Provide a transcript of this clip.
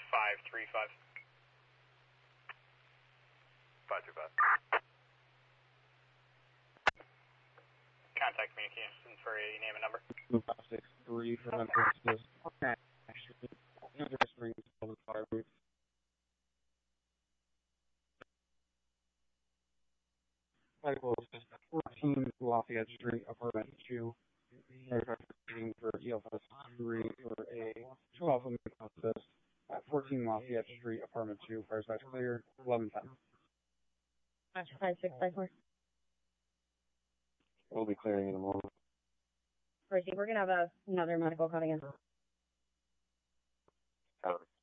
535. 535. Contact communications for a name and number. 563 for mental assist. Okay. Actually, address rings of the fire roof. Medical assist 14 Lafayette Street, apartment 2. Requesting for ELS 3 for a 12 medical assist at 14 Lafayette Street, apartment 2. Fire site clear. 1110. 5654. We'll be clearing in a moment. Percy, we're going to have another medical coming in. Copy.